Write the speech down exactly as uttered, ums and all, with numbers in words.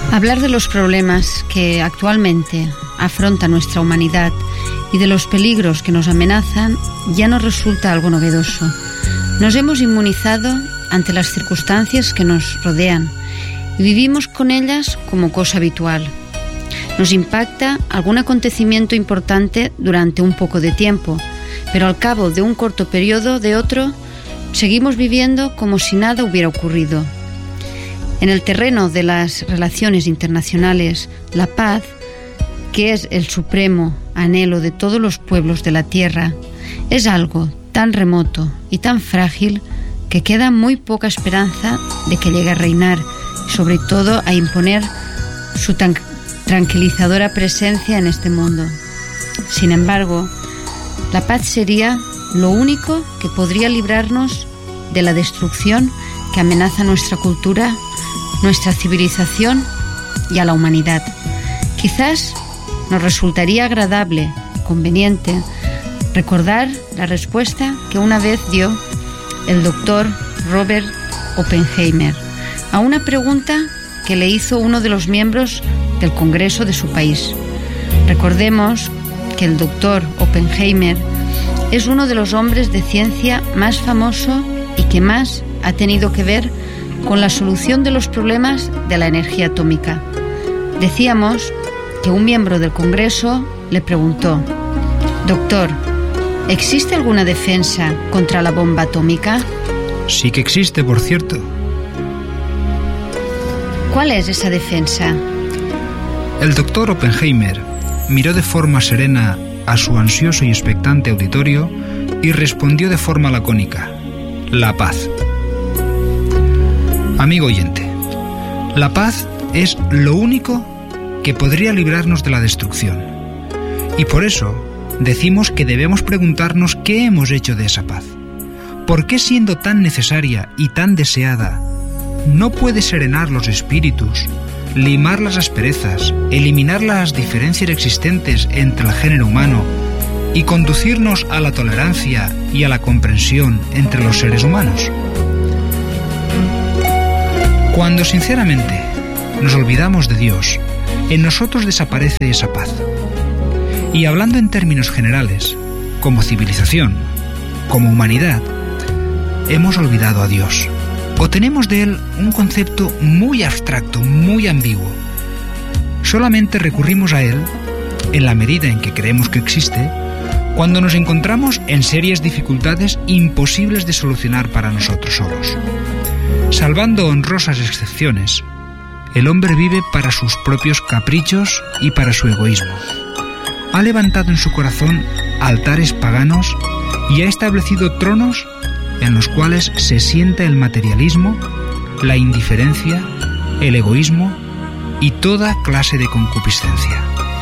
Hablar de los problemas que actualmente afronta nuestra humanidad y de los peligros que nos amenazan ya nos resulta algo novedoso. Nos hemos inmunizado ante las circunstancias que nos rodean y vivimos con ellas como cosa habitual. Nos impacta algún acontecimiento importante durante un poco de tiempo, pero al cabo de un corto periodo de otro, seguimos viviendo como si nada hubiera ocurrido. En el terreno de las relaciones internacionales, la paz, que es el supremo anhelo de todos los pueblos de la tierra, es algo tan remoto y tan frágil que queda muy poca esperanza de que llegue a reinar y sobre todo a imponer su tan tranquilizadora presencia en este mundo. Sin embargo, la paz sería lo único que podría librarnos de la destrucción que amenaza nuestra cultura, nuestra civilización y a la humanidad. Quizás nos resultaría agradable, conveniente, recordar la respuesta que una vez dio el doctor Robert Oppenheimer a una pregunta que le hizo uno de los miembros del Congreso de su país. Recordemos que el doctor Oppenheimer es uno de los hombres de ciencia más famoso y que más ha tenido que ver con la solución de los problemas de la energía atómica. Decíamos que un miembro del Congreso le preguntó: Doctor, ¿existe alguna defensa contra la bomba atómica? Sí que existe, por cierto. ¿Cuál es esa defensa? El doctor Oppenheimer miró de forma serena a su ansioso y expectante auditorio y respondió de forma lacónica: la paz. Amigo oyente, la paz es lo único que podría librarnos de la destrucción. Y por eso decimos que debemos preguntarnos qué hemos hecho de esa paz. ¿Por qué, siendo tan necesaria y tan deseada, no puede serenar los espíritus, limar las asperezas, eliminar las diferencias existentes entre el género humano y conducirnos a la tolerancia y a la comprensión entre los seres humanos? Cuando sinceramente nos olvidamos de Dios, en nosotros desaparece esa paz. Y hablando en términos generales, como civilización, como humanidad, hemos olvidado a Dios. O tenemos de Él un concepto muy abstracto, muy ambiguo. Solamente recurrimos a Él, en la medida en que creemos que existe, cuando nos encontramos en serias dificultades imposibles de solucionar para nosotros solos. Salvando honrosas excepciones, el hombre vive para sus propios caprichos y para su egoísmo. Ha levantado en su corazón altares paganos y ha establecido tronos en los cuales se sienta el materialismo, la indiferencia, el egoísmo y toda clase de concupiscencia.